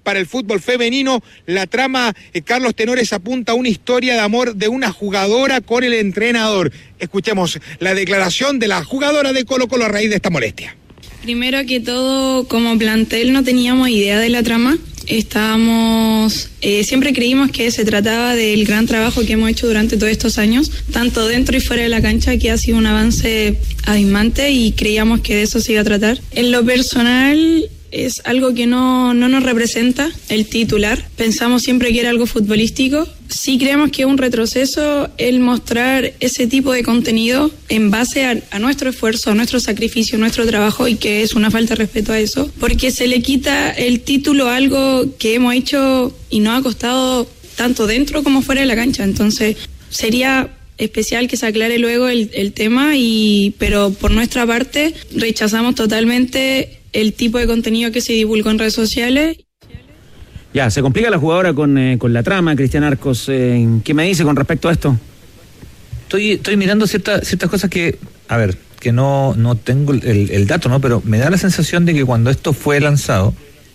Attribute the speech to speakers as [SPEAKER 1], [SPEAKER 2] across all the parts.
[SPEAKER 1] para el fútbol femenino. La trama, Carlos Tenores, apunta a una historia de amor de una jugadora con el entrenador. Escuchemos la declaración de la jugadora de Colo-Colo a raíz de esta molestia.
[SPEAKER 2] Primero que todo, como plantel no teníamos idea de la trama. Siempre creímos que se trataba del gran trabajo que hemos hecho durante todos estos años, tanto dentro y fuera de la cancha, que ha sido un avance abismante y creíamos que de eso se iba a tratar. En lo personal, es algo que no nos representa el titular. Pensamos siempre que era algo futbolístico. Sí creemos que es un retroceso el mostrar ese tipo de contenido en base a nuestro esfuerzo, a nuestro sacrificio, a nuestro trabajo, y que es una falta de respeto a eso, porque se le quita el título a algo que hemos hecho y nos ha costado tanto dentro como fuera de la cancha. Entonces sería especial que se aclare luego el tema, pero por nuestra parte rechazamos totalmente el tipo de contenido que se divulgó en redes sociales.
[SPEAKER 3] Ya, se complica la jugadora con la trama, Cristian Arcos. ¿Qué me dice con respecto a esto?
[SPEAKER 4] Estoy mirando ciertas cosas que, a ver, que no tengo el dato, ¿no? Pero me da la sensación de que cuando esto fue lanzado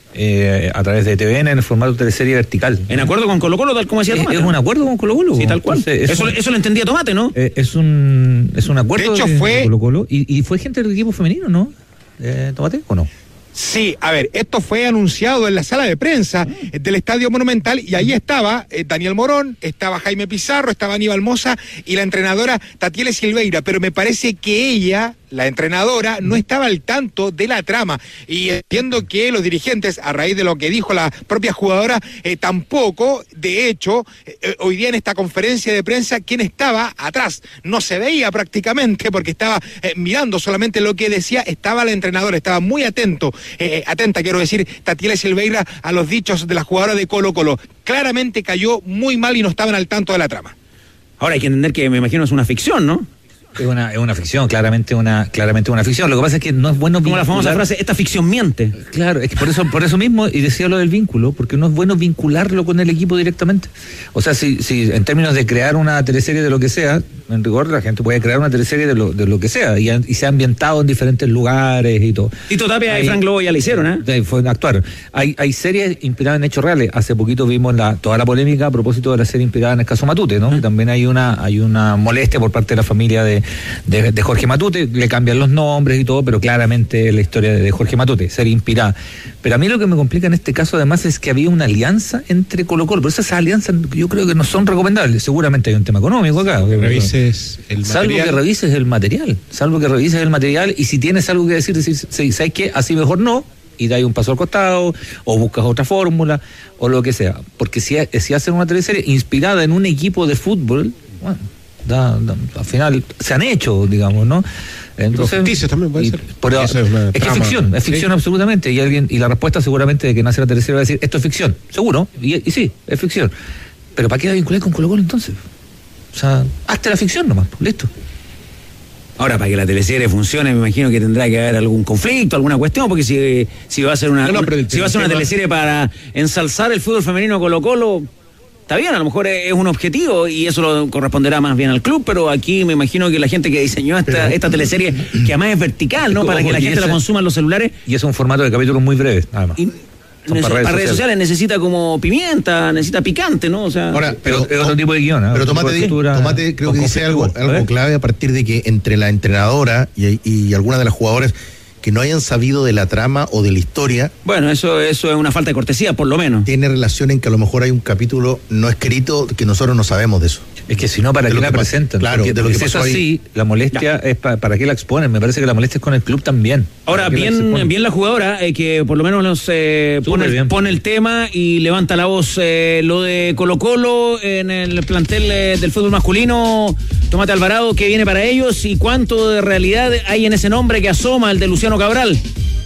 [SPEAKER 4] a través de TVN en el formato teleserie vertical,
[SPEAKER 3] ¿en acuerdo con Colo-Colo, tal como decía Tomate?
[SPEAKER 4] Es un acuerdo con Colo-Colo.
[SPEAKER 3] Sí, tal cual. Entonces, eso lo entendía Tomate, ¿no?
[SPEAKER 4] Es un acuerdo
[SPEAKER 1] de hecho, fue
[SPEAKER 4] con Colo-Colo. Y fue gente del equipo femenino, ¿no? ¿Tomate o no?
[SPEAKER 1] Sí, a ver, esto fue anunciado en la sala de prensa del Estadio Monumental, y ahí estaba Daniel Morón, estaba Jaime Pizarro, estaba Aníbal Mosa y la entrenadora Tatiele Silveira, pero me parece que ella, la entrenadora, no estaba al tanto de la trama, y entiendo que los dirigentes, a raíz de lo que dijo la propia jugadora, tampoco. De hecho, hoy día en esta conferencia de prensa, quien estaba atrás no se veía prácticamente, porque estaba mirando solamente lo que decía, estaba la entrenadora, estaba muy atenta, quiero decir, Tatiele Silveira, a los dichos de la jugadora de Colo-Colo. Claramente cayó muy mal y no estaban al tanto de la trama.
[SPEAKER 3] Ahora hay que entender que, me imagino, es una ficción, ¿no?
[SPEAKER 4] Es una ficción, claramente una ficción. Lo que pasa es que no es bueno
[SPEAKER 3] como la famosa frase, esta ficción miente.
[SPEAKER 4] Claro, es que por eso mismo, y decía lo del vínculo, porque no es bueno vincularlo con el equipo directamente. O sea, si en términos de crear una teleserie de lo que sea, en rigor la gente puede crear una teleserie de lo que sea, y se ha ambientado en diferentes lugares y todo.
[SPEAKER 3] Tito Tapia y Frank Lobo ya lo hicieron,
[SPEAKER 4] actuaron. Hay series inspiradas en hechos reales. Hace poquito vimos toda la polémica a propósito de la serie inspirada en el caso Matute, ¿no? También hay una molestia por parte de la familia de Jorge Matute, le cambian los nombres y todo, pero claramente la historia de Jorge Matute, serie inspirada. Pero a mí lo que me complica en este caso además es que había una alianza entre Colo-Colo, pero esas alianzas yo creo que no son recomendables. Seguramente hay un tema económico acá. Salvo que revises el material, y si tienes algo que decir, ¿sabes qué? Así mejor no, y dais un paso al costado, o buscas otra fórmula, o lo que sea. Porque si hacen una teleserie inspirada en un equipo de fútbol, bueno, al final se han hecho, digamos, ¿no? Entonces,
[SPEAKER 5] justicia también puede ser.
[SPEAKER 4] Es que es ficción, ¿sí? Absolutamente. Y la respuesta seguramente de que nace la teleserie va a decir, esto es ficción, seguro, y sí, es ficción. Pero ¿para qué la vincular con Colo-Colo entonces? O sea, hazte la ficción nomás, listo.
[SPEAKER 3] Ahora, para que la teleserie funcione, me imagino que tendrá que haber algún conflicto, alguna cuestión, porque si va a ser una teleserie para ensalzar el fútbol femenino Colo-Colo, está bien, a lo mejor es un objetivo y eso lo corresponderá más bien al club, pero aquí me imagino que la gente que diseñó esta teleserie, que además es vertical, ¿no? Para que la gente la consuma en los celulares.
[SPEAKER 4] Y es un formato de capítulos muy breves, además.
[SPEAKER 3] Para redes sociales necesita como pimienta, necesita picante, ¿no? O sea,
[SPEAKER 4] ahora, pero es otro tipo de guión.
[SPEAKER 5] Pero Tomate creo que dice algo clave a partir de que entre la entrenadora y algunas de las jugadoras que no hayan sabido de la trama o de la historia.
[SPEAKER 3] Bueno, eso es una falta de cortesía, por lo menos.
[SPEAKER 5] Tiene relación en que a lo mejor hay un capítulo no escrito que nosotros no sabemos de eso.
[SPEAKER 4] Es que si no, ¿para qué la presentan?
[SPEAKER 5] Claro,
[SPEAKER 4] porque
[SPEAKER 5] de lo que
[SPEAKER 4] si
[SPEAKER 5] pasó
[SPEAKER 4] es así,
[SPEAKER 5] ahí.
[SPEAKER 4] La molestia es para qué la exponen. Me parece que la molestia es con el club también.
[SPEAKER 3] Ahora, bien la jugadora, que por lo menos nos pone el tema y levanta la voz. Lo de Colo-Colo en el plantel del fútbol masculino, Tomate Alvarado, ¿qué viene para ellos y cuánto de realidad hay en ese nombre que asoma, el de Luciano Cabral?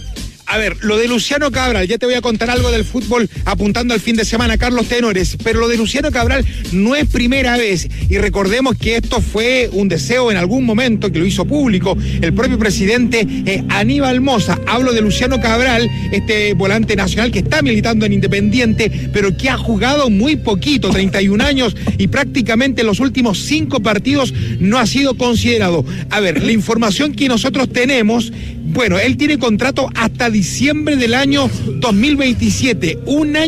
[SPEAKER 1] A ver, lo de Luciano Cabral, ya te voy a contar algo del fútbol apuntando al fin de semana, Carlos Tenores, pero lo de Luciano Cabral no es primera vez, y recordemos que esto fue un deseo en algún momento que lo hizo público el propio presidente Aníbal Mosa. Hablo de Luciano Cabral, este volante nacional que está militando en Independiente, pero que ha jugado muy poquito, 31 años, y prácticamente en los últimos 5 partidos no ha sido considerado. A ver, la información que nosotros tenemos, bueno, él tiene contrato hasta diciembre del año 2027, un año